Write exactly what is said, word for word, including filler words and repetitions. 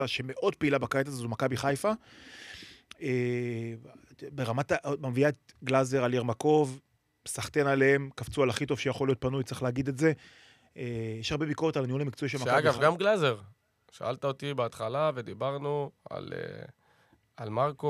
שמאוד פעילה בקיץ הזה, זו מכבי חיפה. ברמת, מביאה את גלאזר על ירמקוב, סחטן עליהם, קפצו על הכי טוב שיכול להיות פנוי, צריך להגיד את זה. יש הרבה ביקורת על הניהול המקצועי של מכבי חיפה. שאגב, גם גלאזר. שאלת אותי בהתחלה ודיברנו על, על מרקו.